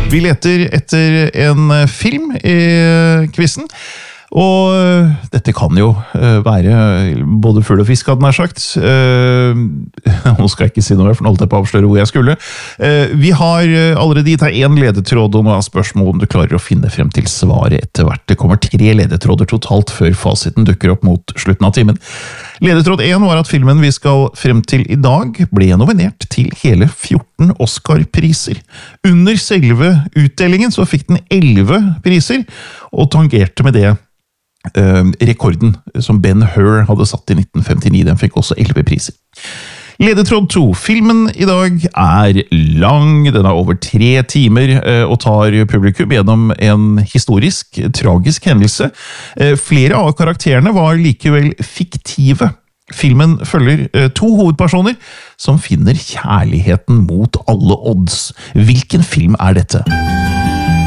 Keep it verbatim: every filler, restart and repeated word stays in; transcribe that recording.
Vi leter etter en film i quizen, og dette kan jo være både fugl og fisk, hadde den her sagt. Nå skal jeg ikke si noe, for nå holdt jeg på å avsløre hvor jeg skulle. Vi har allerede gitt deg en ledetråd, og nå er spørsmålet om du klarer å finne frem til svaret etter hvert. Det kommer tre ledetråder totalt før fasiten dukker opp mot slutten av timen. Ledetråd én var at filmen vi skal frem til i dag ble nominert til hele fjorten Oscar-priser. Under selve utdelingen så fikk den elleve priser, og tangerte med det Uh, rekorden som Ben Hur hadde satt i nitten femtini. Den fikk også elleve priser. Ledetråd to. Filmen i dag er lang, den er over tre timer uh, og tar publikum gjennom en historisk, tragisk hendelse. Uh, flere av karakterene var likevel fiktive. Filmen følger uh, to hovedpersoner som finner kjærligheten mot alle odds. Hvilken film er dette?